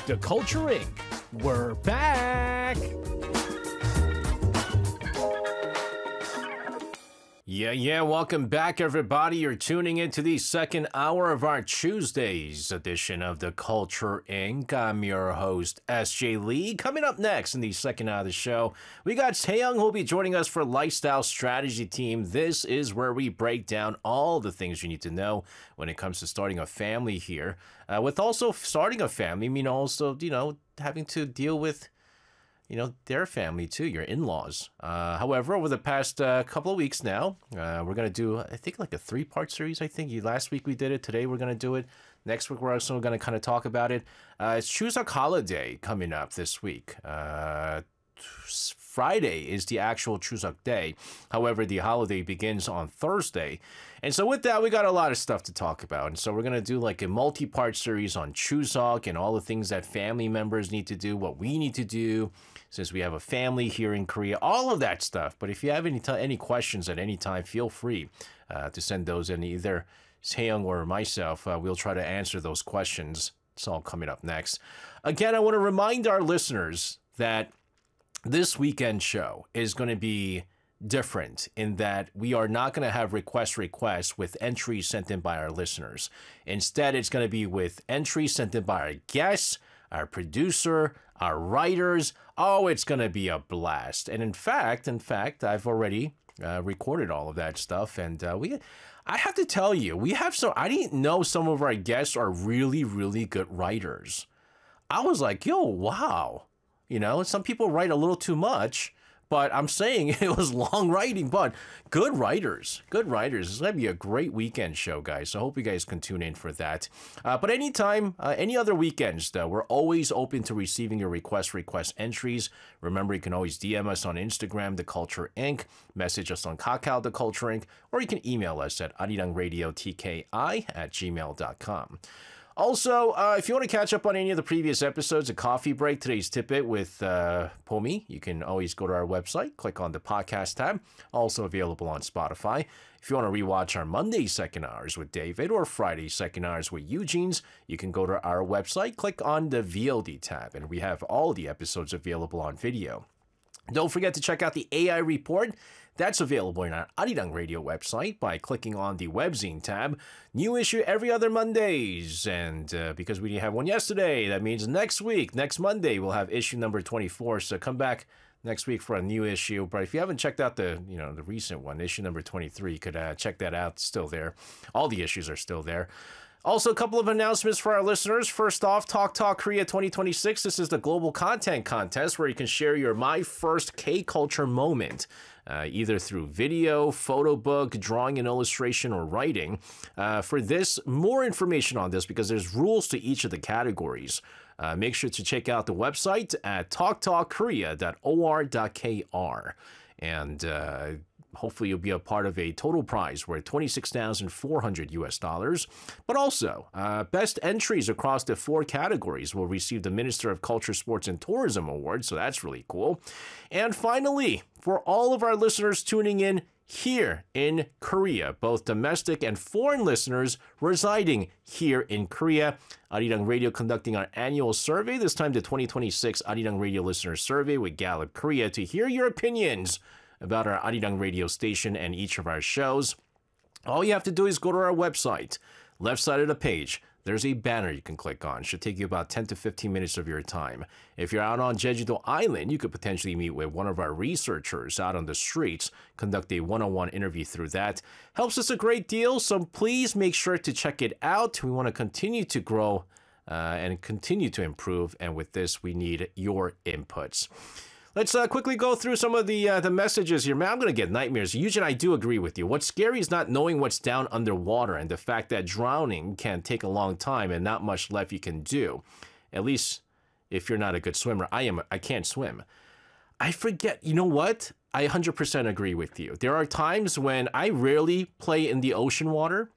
The Culture Inc. We're back! Yeah, welcome back everybody. You're tuning into the second hour of our Tuesdays edition of The Culture Inc. I'm your host, SJ Lee. Coming up next in the second hour of the show, we got Taeyong who will be joining us for Lifestyle Strategy Team. This is where we break down all the things you need to know when it comes to starting a family here. With also starting a family, I mean also, having to deal with their family too, your in-laws. However, over the past couple of weeks now, we're going to do, I think, like a 3-part series, I think. Last week we did it. Today we're going to do it. Next week we're also going to kind of talk about it. It's Chuseok holiday coming up this week. Friday is the actual Chuseok day. However, the holiday begins on Thursday. And so with that, we got a lot of stuff to talk about. And so we're going to do like a multi-part series on Chuseok and all the things that family members need to do, what we need to do since we have a family here in Korea, all of that stuff. But if you have any questions at any time, feel free to send those in, either Taeyong or myself. We'll try to answer those questions. It's all coming up next. Again, I want to remind our listeners that this weekend show is going to be different in that we are not going to have requests with entries sent in by our listeners. Instead, it's going to be with entries sent in by our guests, our producer, our writers. Oh, it's going to be a blast. And in fact, I've already recorded all of that stuff. And I have to tell you, I didn't know some of our guests are really, really good writers. I was like, yo, wow. Some people write a little too much, but I'm saying it was long writing, but good writers. It's going to be a great weekend show, guys. So I hope you guys can tune in for that. But anytime, any other weekends, though, we're always open to receiving your request entries. Remember, you can always DM us on Instagram, The Culture Inc., message us on Kakao, The Culture Inc., or you can email us at arirangradiotki@gmail.com. Also, if you want to catch up on any of the previous episodes of Coffee Break, today's tidbit with Pomi, you can always go to our website, click on the podcast tab, also available on Spotify. If you want to rewatch our Monday second hours with David or Friday second hours with Eugene's, you can go to our website, click on the VOD tab, and we have all the episodes available on video. Don't forget to check out the AI report. That's available in our Arirang Radio website by clicking on the webzine tab. New issue every other Mondays. And because we didn't have one yesterday, that means next Monday, we'll have issue number 24. So come back next week for a new issue. But if you haven't checked out the recent one, issue number 23, you could check that out. It's still there. All the issues are still there. Also, a couple of announcements for our listeners. First off, Talk Korea 2026. This is the global content contest where you can share your My First K-Culture moment, either through video, photo book, drawing and illustration, or writing. For this, more information on this, because there's rules to each of the categories. Make sure to check out the website at talktalkkorea.or.kr. And hopefully you'll be a part of a total prize worth $26,400. But also, best entries across the 4 categories will receive the Minister of Culture, Sports, and Tourism Award, so that's really cool. And finally, for all of our listeners tuning in here in Korea, both domestic and foreign listeners residing here in Korea, Arirang Radio conducting our annual survey, this time the 2026 Arirang Radio Listener Survey with Gallup Korea, to hear your opinions about our Arirang Radio station and each of our shows. All you have to do is go to our website. Left side of the page, there's a banner you can click on. It should take you about 10 to 15 minutes of your time. If you're out on Jeju-do Island, you could potentially meet with one of our researchers out on the streets, conduct a one-on-one interview through that. Helps us a great deal, so please make sure to check it out. We want to continue to grow and continue to improve, and with this, we need your inputs. Let's quickly go through some of the messages here. Man, I'm going to get nightmares. Eugene, I do agree with you. What's scary is not knowing what's down underwater and the fact that drowning can take a long time and not much left you can do. At least if you're not a good swimmer. I can't swim. I forget. You know what? I 100% agree with you. There are times when I rarely play in the ocean water,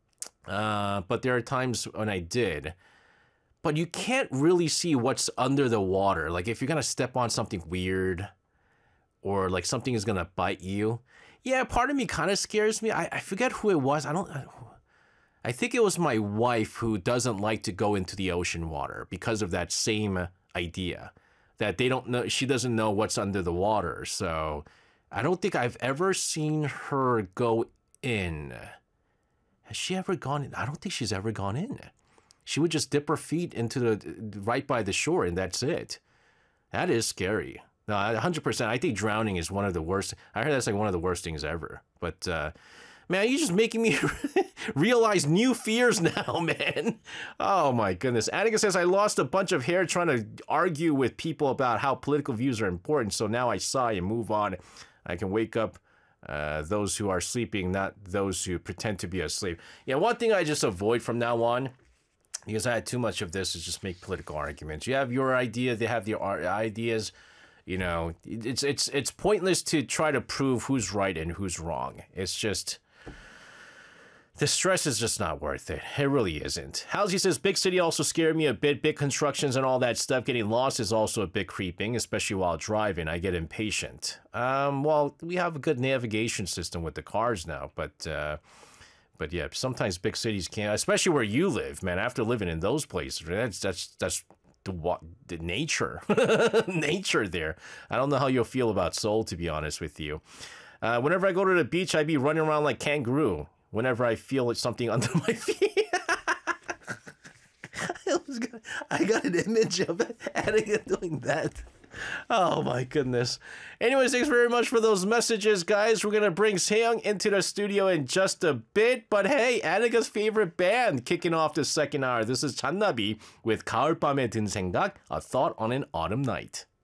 but there are times when I did. But you can't really see what's under the water. Like if you're going to step on something weird or like something is going to bite you. Yeah, part of me kind of scares me. I forget who it was. I I think it was my wife who doesn't like to go into the ocean water because of that same idea that they don't know, she doesn't know what's under the water. So I don't think I've ever seen her go in. Has she ever gone in? I don't think she's ever gone in. She would just dip her feet into the right by the shore and that's it. That is scary. No, 100%. I think drowning is one of the worst. I heard that's like one of the worst things ever. But man, you're just making me realize new fears now, man. Oh my goodness. Attica says, I lost a bunch of hair trying to argue with people about how political views are important. So now I sigh and move on. I can wake up those who are sleeping, not those who pretend to be asleep. Yeah, one thing I just avoid from now on, because I had too much of this, is just make political arguments. You have your idea, they have their ideas. You know, it's pointless to try to prove who's right and who's wrong. It's just, the stress is just not worth it. It really isn't. Halsey says, big city also scared me a bit. Big constructions and all that stuff. Getting lost is also a bit creeping, especially while driving. I get impatient. Well, we have a good navigation system with the cars now, but yeah, sometimes big cities can't, especially where you live, man. After living in those places, that's the nature, nature there. I don't know how you'll feel about Seoul, to be honest with you. Whenever I go to the beach, I be running around like kangaroo. Whenever I feel something under my feet. I got an image of Attica doing that. Oh my goodness. Anyways, thanks very much for those messages, guys. We're gonna bring Seong into the studio in just a bit, but hey, Attica's favorite band kicking off the second hour. This is 잔나비 with 가을밤에 든 생각, a thought on an autumn night.